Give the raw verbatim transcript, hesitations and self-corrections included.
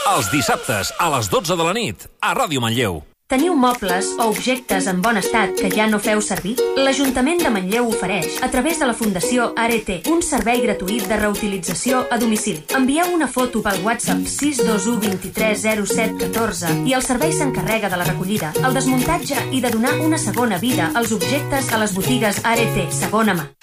Els dissabtes, a les dotze de la nit, a Ràdio Manlleu. Teniu mobles o objectes en bon estat que ja no feu servir? L'Ajuntament de Manlleu ofereix, a través de la Fundació Arete, un servei gratuït de reutilització a domicili. Envieu una foto pel WhatsApp sis dos u dos tres zero set un quatre i el servei s'encarrega de la recollida, el desmuntatge i de donar una segona vida als objectes a les botigues Arete segona mà.